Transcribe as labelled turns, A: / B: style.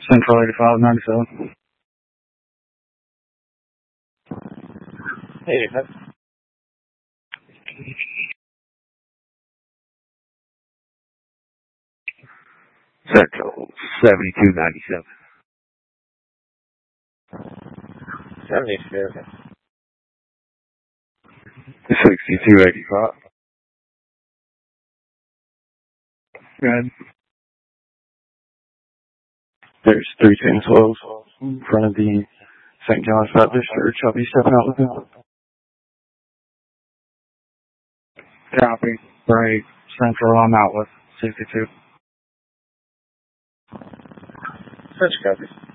A: Central 8597.
B: 85.
C: Central 7297.
B: 72.
C: 6285.
A: Good.
C: There's 31012 in front of the St. John's Baptist Church. I'll be stepping out with them.
A: Copy. Right. Central, I'm out with 62.
B: Such copy.